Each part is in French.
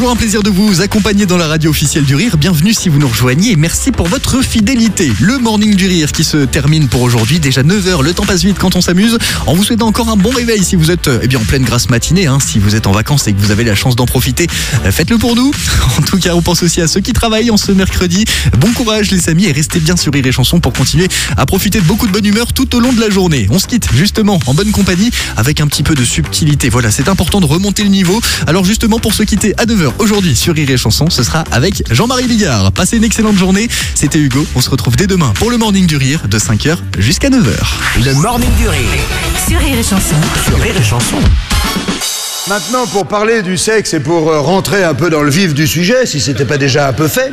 toujours un plaisir de vous accompagner dans la radio officielle du Rire. Bienvenue si vous nous rejoignez et merci pour votre fidélité. Le Morning du Rire qui se termine pour aujourd'hui. Déjà 9h, le temps passe vite quand on s'amuse. En vous souhaitant encore un bon réveil si vous êtes en pleine grasse matinée. Si vous êtes en vacances et que vous avez la chance d'en profiter, faites-le pour nous. En tout cas, on pense aussi à ceux qui travaillent en ce mercredi. Bon courage les amis et restez bien sur Rire et Chanson pour continuer à profiter de beaucoup de bonne humeur tout au long de la journée. On se quitte justement en bonne compagnie avec un petit peu de subtilité. Voilà, c'est important de remonter le niveau. Alors justement, pour se quitter à 9h aujourd'hui sur Rire et Chanson, ce sera avec Jean-Marie Bigard. Passez une excellente journée. C'était Hugo. On se retrouve dès demain pour le Morning du Rire de 5h jusqu'à 9h. Le Morning du Rire. Sur Rire et Chanson. Sur Rire et Chanson. Maintenant, pour parler du sexe et pour rentrer un peu dans le vif du sujet, si c'était pas déjà un peu fait,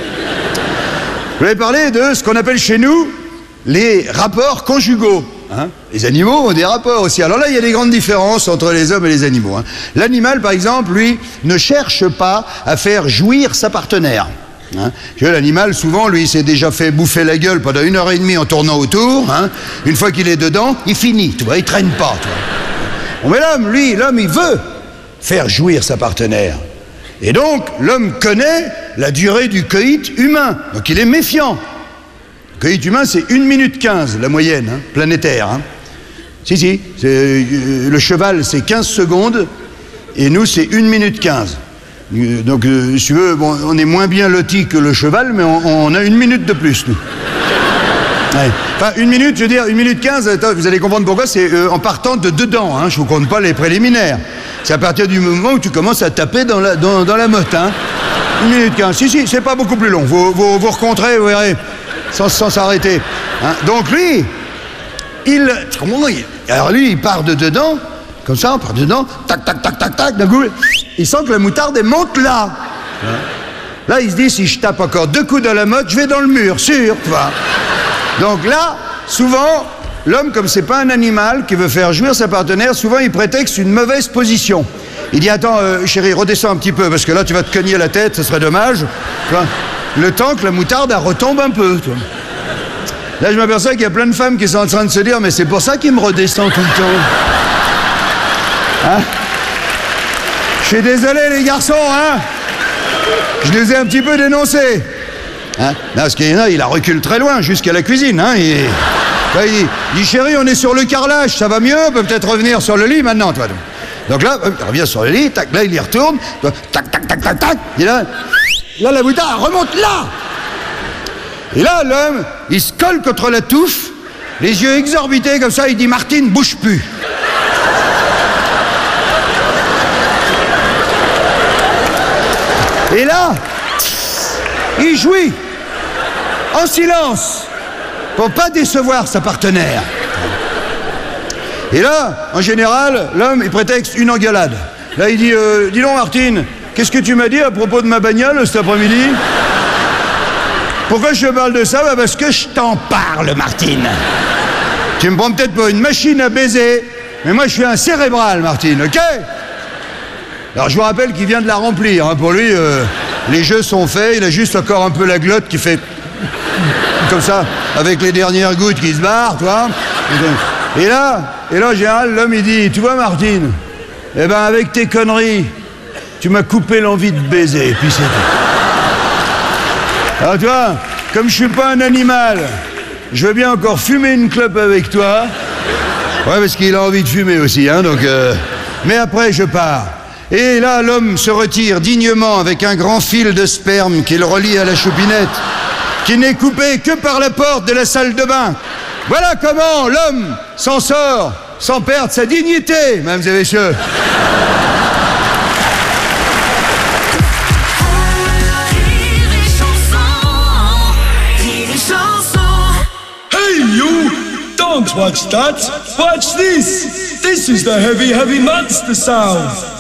je voulais parler de ce qu'on appelle chez nous les rapports conjugaux. Les animaux ont des rapports aussi. Alors là, il y a des grandes différences entre les hommes et les animaux. L'animal, par exemple, lui, ne cherche pas à faire jouir sa partenaire. L'animal, souvent, lui, s'est déjà fait bouffer la gueule pendant 1h30 en tournant autour. Une fois qu'il est dedans, il finit, tu vois, il traîne pas. Tu vois. Bon, mais l'homme, il veut faire jouir sa partenaire. Et donc, l'homme connaît la durée du coït humain. Donc, il est méfiant. Le coït humain, c'est 1 minute 15, la moyenne, planétaire. Si, le cheval, c'est 15 secondes, et nous, c'est 1 minute 15. Donc, si tu veux, bon, on est moins bien lotis que le cheval, mais on a 1 minute de plus, nous. Ouais. Enfin, 1 minute, je veux dire, 1 minute 15, attends, vous allez comprendre pourquoi, c'est en partant de dedans, je ne vous compte pas les préliminaires. C'est à partir du moment où tu commences à taper dans la motte, 1 minute 15. Si, c'est pas beaucoup plus long, vous recontrez, vous verrez, sans s'arrêter. Donc lui, il part de dedans, comme ça, on part de dedans, tac, d'un coup, il sent que la moutarde, elle monte là. Là, il se dit, si je tape encore 2 coups dans la motte, je vais dans le mur, sûr, tu vois. Donc là, souvent, l'homme, comme c'est pas un animal qui veut faire jouir sa partenaire, souvent il prétexte une mauvaise position. Il dit, attends, chérie, redescends un petit peu, parce que là, tu vas te cogner la tête, ce serait dommage. Tu vois, le temps que la moutarde, elle retombe un peu. Tu vois. Là, je m'aperçois qu'il y a plein de femmes qui sont en train de se dire, mais c'est pour ça qu'il me redescend tout le temps. Je suis désolé, les garçons, je les ai un petit peu dénoncés. Non, parce qu'il y en a, il la recule très loin, jusqu'à la cuisine. Il dit, chérie, on est sur le carrelage, ça va mieux, on peut peut-être revenir sur le lit maintenant, toi. Donc là, il revient sur le lit, tac, là, il y retourne, tac, et là, la moutarde remonte là. Et là, l'homme, il se colle contre la touffe, les yeux exorbités comme ça, il dit, Martine, bouge plus. Et là, il jouit en silence pour pas décevoir sa partenaire. Et là, en général, l'homme, il prétexte une engueulade. Là, il dit, dis donc Martine, qu'est-ce que tu m'as dit à propos de ma bagnole cet après-midi? Pourquoi je parle de ça? Parce que je t'en parle, Martine. Tu me prends peut-être pour une machine à baiser, mais moi je suis un cérébral, Martine, ok? Alors je vous rappelle qu'il vient de la remplir, pour lui, les jeux sont faits, il a juste encore un peu la glotte qui fait comme ça, avec les dernières gouttes qui se barrent, tu vois. Et là, en général, l'homme il dit, tu vois Martine, avec tes conneries, tu m'as coupé l'envie de baiser, puis c'est tout. Alors tu vois, comme je suis pas un animal, je veux bien encore fumer une clope avec toi. Ouais, parce qu'il a envie de fumer aussi, donc... Mais après, je pars. Et là, l'homme se retire dignement avec un grand fil de sperme qu'il relie à la choupinette, qui n'est coupé que par la porte de la salle de bain. Voilà comment l'homme s'en sort sans perdre sa dignité, mesdames et messieurs. Hey you! Don't watch that! Watch this! This is the heavy, heavy monster sound!